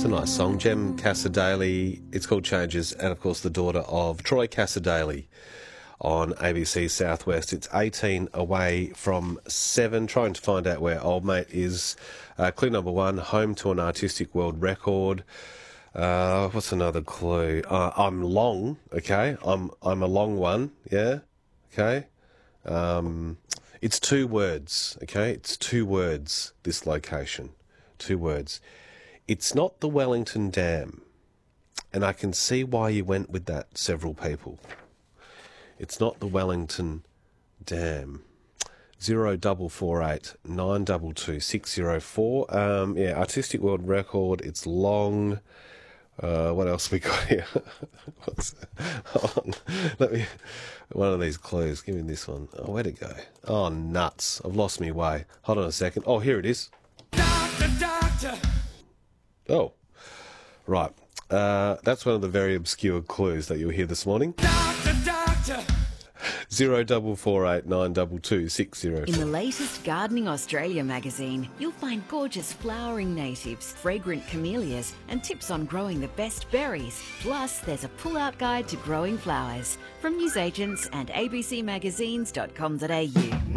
It's a nice song. Jem Cassar-Daley. It's called Changes, and of course the daughter of Troy Cassar-Daley on ABC Southwest. It's 18 away from 7. Trying to find out where old mate is. Clue number 1, home to an artistic world record. What's another clue? I'm long, okay? I'm a long one, yeah? Okay? It's 2 words, okay? It's 2 words, this location. 2 words. It's not the Wellington Dam, and I can see why you went with that, several people. It's not the Wellington Dam. 0448 922 604. Yeah, artistic world record. It's long. What else we got here? Hold on. One of these clues. Give me this one. Oh, where'd it go? Oh, nuts. I've lost my way. Hold on a second. Oh, here it is. Doctor. Oh, right. That's one of the very obscure clues that you'll hear this morning. Doctor. 0448 922 604. In the latest Gardening Australia magazine, you'll find gorgeous flowering natives, fragrant camellias, and tips on growing the best berries. Plus, there's a pull-out guide to growing flowers from newsagents and abcmagazines.com.au.